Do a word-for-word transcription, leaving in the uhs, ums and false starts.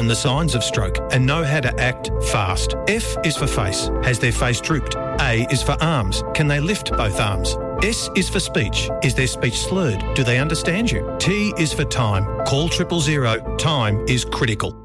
understand the signs of stroke and know how to act fast. F is for face. Has their face drooped? A is for arms. Can they lift both arms? S is for speech. Is their speech slurred? Do they understand you? T is for time. Call triple zero. Time is critical.